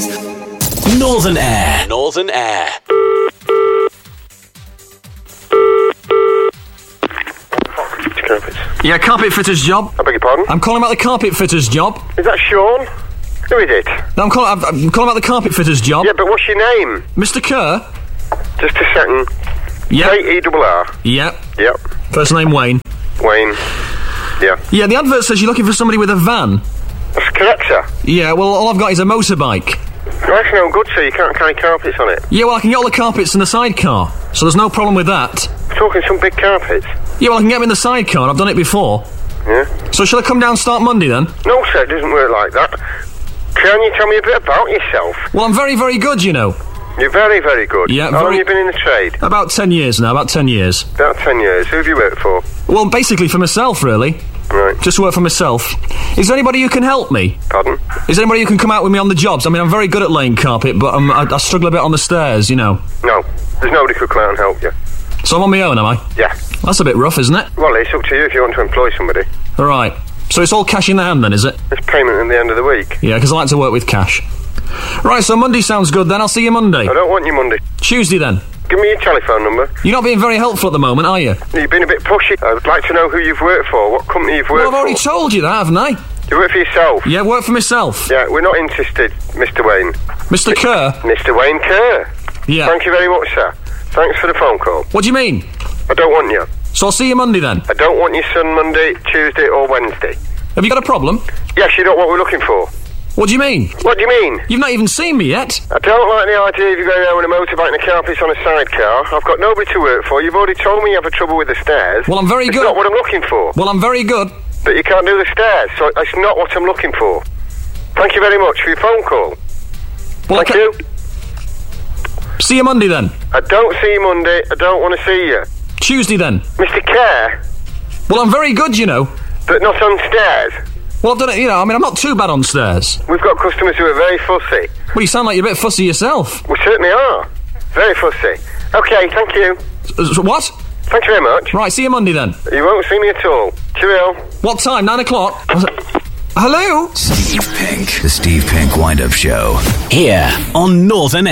is Northern Air. Northern Air. Yeah, carpet fitter's job. I beg your pardon? I'm calling about the carpet fitter's job. Is that Sean? Who is it? No, I'm calling about the carpet fitter's job. Yeah, but what's your name? Mr. Kerr? Just a second. Yeah. K-E-R-R. Yeah. Yep. First name Wayne. Wayne. Yeah. Yeah, the advert says you're looking for somebody with a van. That's correct, sir. Yeah, well, all I've got is a motorbike. That's no good, sir. You can't carry carpets on it. Yeah, well, I can get all the carpets in the sidecar, so there's no problem with that. We're talking some big carpets. Yeah, well, I can get them in the sidecar. I've done it before. Yeah? So shall I come down and start Monday, then? No, sir, it doesn't work like that. Can you tell me a bit about yourself? Well, I'm very, very good, you know. You're very, very good. Yeah, How long have you been in the trade? About 10 years now, about 10 years. About 10 years. Who have you worked for? Well, basically for myself, really. Right. Just work for myself. Is there anybody who can help me? Pardon? Is there anybody who can come out with me on the jobs? I mean, I'm very good at laying carpet, but I struggle a bit on the stairs, you know. No. There's nobody who could come out and help you. So I'm on my own, am I? Yeah. That's a bit rough, isn't it? Well, it's up to you if you want to employ somebody. All right. So it's all cash in the hand, then, is it? It's payment at the end of the week. Yeah, because I like to work with cash. Right, so Monday sounds good, then. I'll see you Monday. I don't want you Monday. Tuesday, then. Give me your telephone number. You're not being very helpful at the moment, are you? You've been a bit pushy. I would like to know who you've worked for, what company you've worked Well, I've already for. told you that, haven't I? You work for yourself? Yeah, work for myself. Yeah, we're not interested, Mr. Wayne. Mr. Kerr? Mr. Wayne Kerr. Yeah. Thank you very much, sir. Thanks for the phone call. What do you mean? I don't want you. So I'll see you Monday, then. I don't want your son Monday, Tuesday or Wednesday. Have you got a problem? Yes, you know what we're looking for. What do you mean? What do you mean? You've not even seen me yet. I don't like the idea of you going there with a motorbike and the carpets on a sidecar. I've got nobody to work for. You've already told me you have a trouble with the stairs. Well, I'm very It's good. not what I'm looking for. Well, I'm very good. But you can't do the stairs, so it's not what I'm looking for. Thank you very much for your phone call. Well, Thank you. See you Monday, then. I don't see you Monday. I don't want to see you. Tuesday, then. Mr. Kerr, Well, I'm very good, you know. but not on stairs. Well, I've done it, you know, I mean, I'm not too bad on stairs. We've got customers who are very fussy. Well, you sound like you're a bit fussy yourself. We certainly are. Very fussy. Okay, thank you. What? Thank you very much. Right, see you Monday, then. You won't see me at all. Cheerio. What time? 9 o'clock? Hello? Steve Pink. The Steve Pink Wind-Up Show. Here on Northern Air.